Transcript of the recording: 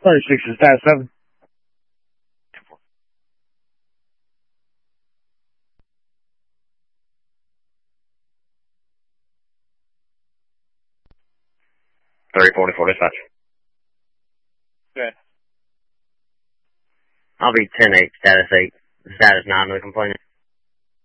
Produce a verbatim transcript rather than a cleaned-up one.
thirty-six is status seven. thirty forty-four dispatch. Okay. I'll be ten eight, status eight. Status nine, no complaining.